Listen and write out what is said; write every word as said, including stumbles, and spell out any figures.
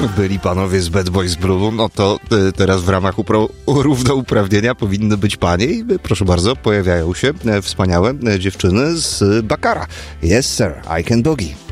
Byli panowie z Bad Boys Blue, no to y, teraz w ramach upro- równouprawnienia powinny być panie i y, proszę bardzo, pojawiają się y, wspaniałe y, dziewczyny z Bakara. Yes sir, I can boogie.